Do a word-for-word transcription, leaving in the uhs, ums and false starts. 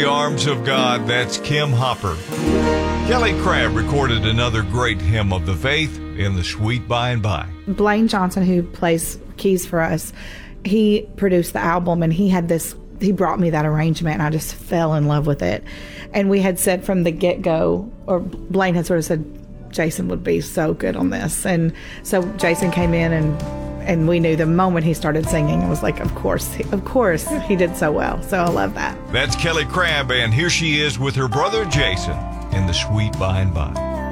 arms of God. That's Kim Hopper. Kelly Crabb recorded another great hymn of the faith in the Sweet By and By. Blaine Johnson, who plays keys for us, he produced the album, and he had this, he brought me that arrangement, and I just fell in love with it. And we had said from the get-go, or Blaine had sort of said, Jason would be so good on this. And so Jason came in, and and we knew the moment he started singing, it was like, of course, he, of course, he did so well. So I love that. That's Kelly Crabb, and here she is with her brother Jason in the Sweet By and By.